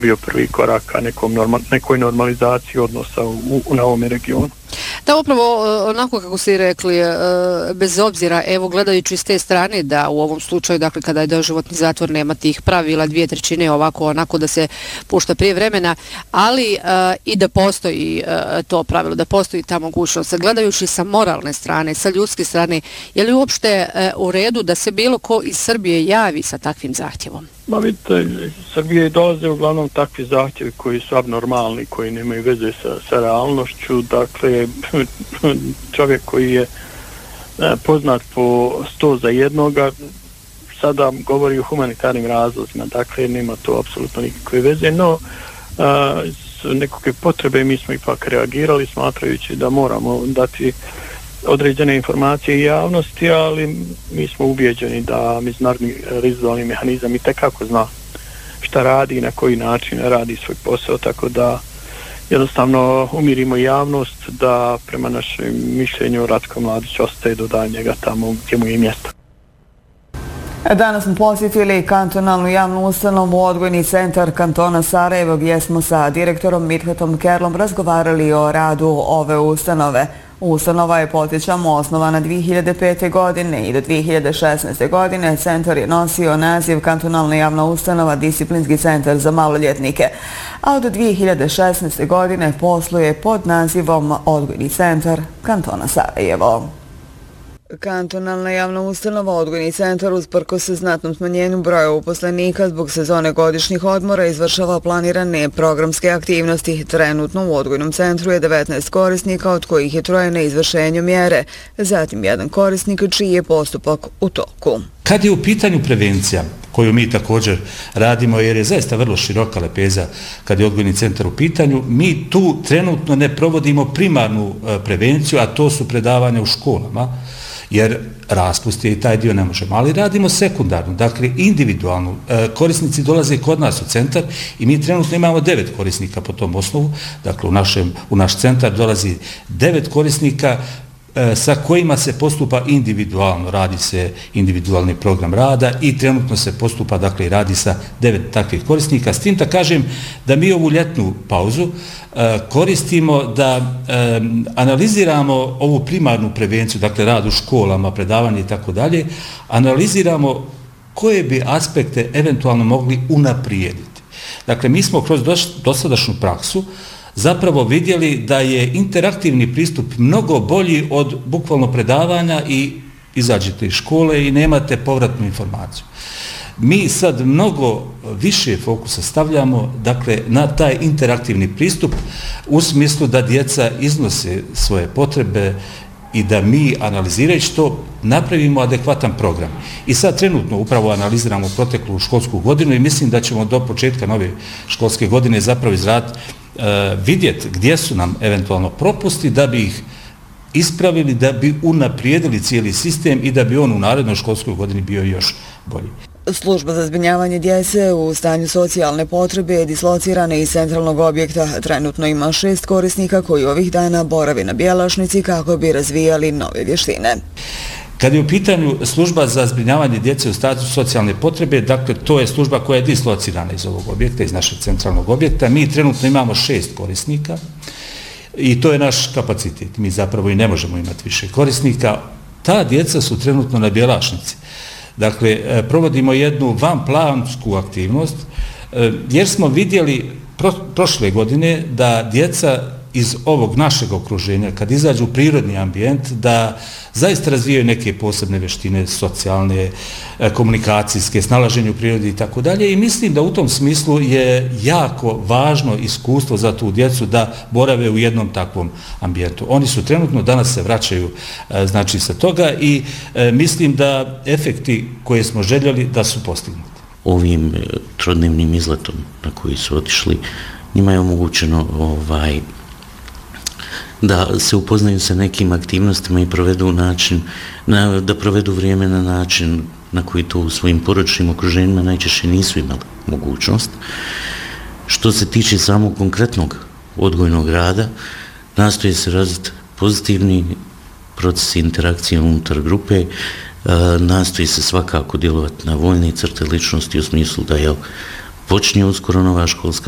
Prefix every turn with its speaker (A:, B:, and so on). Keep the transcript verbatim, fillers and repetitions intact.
A: bio prvi korak ka nekom normal, nekoj normalizaciji odnosa u, u, na ovome regionu.
B: Da, upravo onako kako ste rekli, bez obzira, evo gledajući s te strane da u ovom slučaju, dakle kada je doživotni zatvor nema tih pravila, dvije trećine ovako onako da se pušta prije vremena, ali i da postoji to pravilo, da postoji ta mogućnost. Gledajući sa moralne strane, sa ljudske strane, je li uopšte u redu da se bilo ko iz Srbije javi sa takvim zahtjevom?
A: Ma vidite, Srbije dolaze uglavnom takvi zahtjevi koji su abnormalni, koji nemaju veze sa, sa realnošću. Dakle, čovjek koji je poznat po sto za jednoga, sada govori o humanitarnim razlozima, dakle nema to apsolutno nikakve veze, no a, s nekakve potrebe mi smo ipak reagirali smatrajući da moramo dati određene informacije javnosti, ali mi smo ubijeđeni da međunarodni rezidualni mehanizam i tekako zna šta radi i na koji način radi svoj posao, tako da jednostavno umirimo javnost da prema našem mišljenju Ratko Mladić ostaje do daljnjega tamo gdje mu je mjesto.
C: Danas smo posjetili kantonalnu javnu ustanovu Odgojni centar kantona Sarajevo, gdje smo sa direktorom Mithatom Kerlom razgovarali o radu ove ustanove. Ustanova je, podsjećamo, osnovana dvije hiljade pete. godine i do dvije hiljade šesnaeste. godine centar je nosio naziv Kantonalna javna ustanova Disciplinski centar za maloljetnike, a od dvije hiljade šesnaeste. godine posluje pod nazivom Odgojni centar kantona Sarajevo. Kantonalna javna ustanova Odgojni centar usprkos znatnom smanjenju broja uposlenika zbog sezone godišnjih odmora izvršava planirane programske aktivnosti. Trenutno u Odgojnom centru je devetnaest korisnika, od kojih je troje na izvršenju mjere, zatim jedan korisnik čiji je postupak u toku.
D: Kad je u pitanju prevencija, koju mi također radimo, jer je zaista vrlo široka lepeza kad je Odgojni centar u pitanju, mi tu trenutno ne provodimo primarnu prevenciju, a to su predavanja u školama, jer raspust je i taj dio ne možemo, ali radimo sekundarno, dakle individualno. Korisnici dolaze kod nas u centar i mi trenutno imamo devet korisnika po tom osnovu, dakle u, našem, u naš centar dolazi devet korisnika sa kojima se postupa individualno, radi se individualni program rada i trenutno se postupa, dakle, radi sa devet takvih korisnika. S tim da kažem da mi ovu ljetnu pauzu e, koristimo da e, analiziramo ovu primarnu prevenciju, dakle, rad u školama, predavanje i tako dalje, analiziramo koje bi aspekte eventualno mogli unaprijediti. Dakle, mi smo kroz dosadašnju praksu zapravo vidjeli da je interaktivni pristup mnogo bolji od bukvalno predavanja i izađete iz škole i nemate povratnu informaciju. Mi sad mnogo više fokusa stavljamo, dakle, na taj interaktivni pristup u smislu da djeca iznose svoje potrebe i da mi, analizirajući to, napravimo adekvatan program. I sad trenutno upravo analiziramo proteklu školsku godinu i mislim da ćemo do početka nove školske godine zapravo izraditi, uh, vidjeti gdje su nam eventualno propusti da bi ih ispravili, da bi unaprijedili cijeli sistem i da bi on u narednoj školskoj godini bio još bolji.
C: Služba za zbrinjavanje djece u stanju socijalne potrebe je dislocirana iz centralnog objekta. Trenutno ima šest korisnika koji ovih dana borave na Bjelašnici kako bi razvijali nove vještine.
D: Kad je u pitanju služba za zbrinjavanje djece u statusu socijalne potrebe, dakle to je služba koja je dislocirana iz ovog objekta, iz našeg centralnog objekta. Mi trenutno imamo šest korisnika i to je naš kapacitet. Mi zapravo i ne možemo imati više korisnika. Ta djeca su trenutno na Bjelašnici. Dakle, provodimo jednu vanplansku aktivnost, jer smo vidjeli pro, prošle godine da djeca iz ovog našeg okruženja, kad izađu u prirodni ambijent, da zaista razvijaju neke posebne vještine, socijalne, komunikacijske, snalaženje u prirodi i tako dalje. I mislim da u tom smislu je jako važno iskustvo za tu djecu da borave u jednom takvom ambijentu. Oni su trenutno, danas se vraćaju znači sa toga i mislim da efekti koje smo željeli da su postignuti.
E: Ovim trodnevnim izletom na koji su otišli, njima je omogućeno ovaj, da se upoznaju sa nekim aktivnostima i provedu način, na, da provedu vrijeme na način na koji to u svojim porodičnim okruženjima najčešće nisu imali mogućnost. Što se tiče samog konkretnog odgojnog rada, nastoje se razviti pozitivni procesi interakcije unutar grupe, nastoji se svakako djelovati na voljne crte ličnosti u smislu da je počinje uskoro nova školska